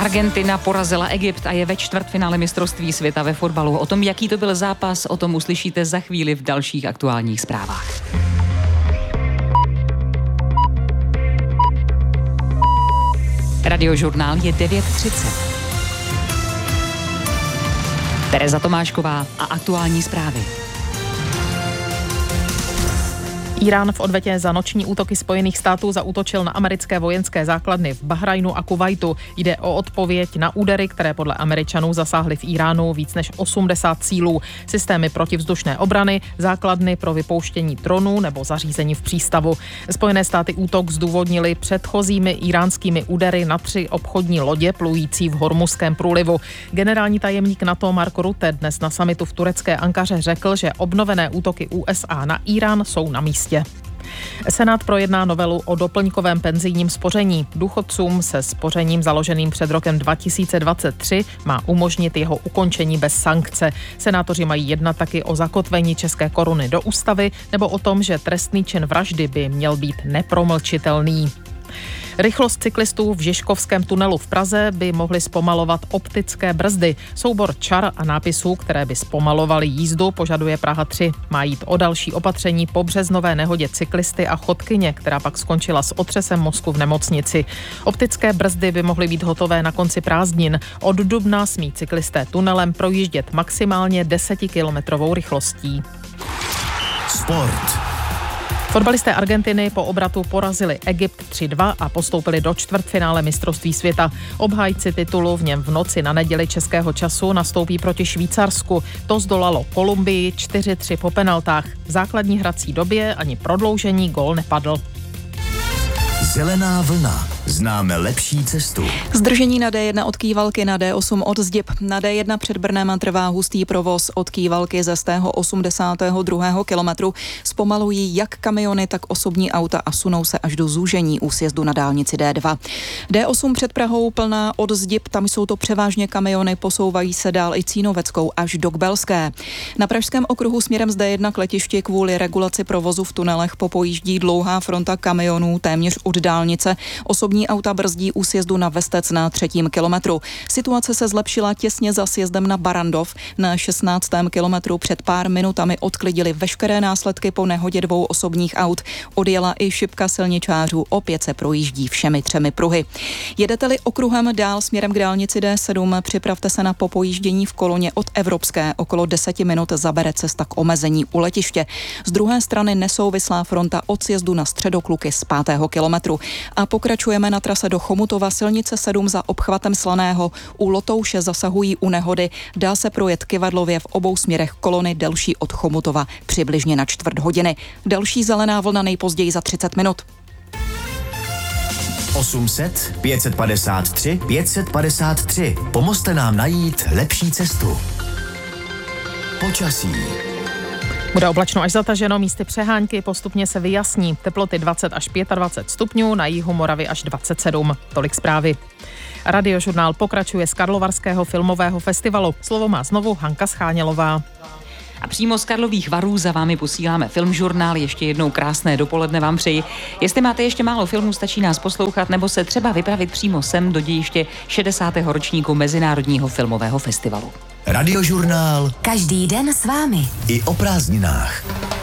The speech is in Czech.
Argentina porazila Egypt a je ve čtvrtfinále mistrovství světa ve fotbalu. O tom, jaký to byl zápas, o tom uslyšíte za chvíli v dalších aktuálních zprávách. Radiožurnál je 9:30. Tereza Tomášková a aktuální zprávy. Irán v odvetě za noční útoky Spojených států zaútočil na americké vojenské základny v Bahrajnu a Kuvajtu. Jde o odpověď na údery, které podle Američanů zasáhly v Iránu víc než 80 cílů. Systémy protivzdušné obrany, základny pro vypouštění dronů nebo zařízení v přístavu. Spojené státy útok zdůvodnili předchozími iránskými údery na 3 obchodní lodě plující v Hormuzském průlivu. Generální tajemník NATO Mark Rutte dnes na summitu v turecké Ankaře řekl, že obnovené útoky USA na Irán jsou na místě. Senát projedná novelu o doplňkovém penzijním spoření. Důchodcům se spořením založeným před rokem 2023 má umožnit jeho ukončení bez sankce. Senátoři mají jednat taky o zakotvení české koruny do ústavy nebo o tom, že trestný čin vraždy by měl být nepromlčitelný. Rychlost cyklistů v Žižkovském tunelu v Praze by mohly zpomalovat optické brzdy. Soubor čar a nápisů, které by zpomalovaly jízdu, požaduje Praha 3. Má jít o další opatření po březnové nehodě cyklisty a chodkyně, která pak skončila s otřesem mozku v nemocnici. Optické brzdy by mohly být hotové na konci prázdnin. Od dubna smí cyklisté tunelem projíždět maximálně 10kilometrovou rychlostí. Sport. Fotbalisté Argentiny po obratu porazili Egypt 3-2 a postoupili do čtvrtfinále mistrovství světa. Obhájci titulu v něm v noci na neděli českého času nastoupí proti Švýcarsku. To zdolalo Kolumbii 4-3 po penaltách. V základní hrací době ani prodloužení gól nepadl. Zelená vlna. Známe lepší cestu. Zdržení na D1 od Kývalky na D8 od Zděb. Na D1 před Brnem trvá hustý provoz od Kývalky ze 82. kilometru. Zpomalují jak kamiony, tak osobní auta a sunou se až do zúžení u sjezdu na dálnici D2. D8 před Prahou plná od Zděb, tam jsou to převážně kamiony, posouvají se dál i Cínoveckou až do Kbelské. Na pražském okruhu směrem z D1 k letišti kvůli regulaci provozu v tunelech popojíždí dlouhá fronta kamionů téměř od dálnice. Osobní auta brzdí u sjezdu na Vestec na 3. kilometru. Situace se zlepšila těsně za sjezdem na Barandov. Na 16. kilometru před pár minutami odklidili veškeré následky po nehodě 2 osobních aut. Odjela i šipka silničářů, opět se projíždí všemi 3 pruhy. Jedete-li okruhem dál směrem k dálnici D7, připravte se na popojíždění v koloně od Evropské. Okolo 10 minut zabere cesta k omezení u letiště. Z druhé strany nesouvislá fronta od sjezdu na Středokluky z 5. kilometru. A pokračujeme na trase do Chomutova, silnice 7 za obchvatem Slaného. U Lotouše zasahují u nehody. Dá se projet Kyvadlově v obou směrech kolony delší od Chomutova přibližně na 1/4 hodiny. Další zelená vlna nejpozději za 30 minut. 800 553 553. Pomozte nám najít lepší cestu. Počasí. Bude oblačno až zataženo, místy přehánky postupně se vyjasní. Teploty 20 až 25 stupňů, na jihu Moravy až 27. Tolik zprávy. Radiožurnál pokračuje z Karlovarského filmového festivalu. Slovo má znovu Hanka Schánělová. A přímo z Karlových Varů za vámi posíláme Filmžurnál. Ještě jednou krásné dopoledne vám přeji. Jestli máte ještě málo filmů, stačí nás poslouchat nebo se třeba vypravit přímo sem do dějiště 60. ročníku Mezinárodního filmového festivalu. Radiožurnál. Každý den s vámi. I o prázdninách.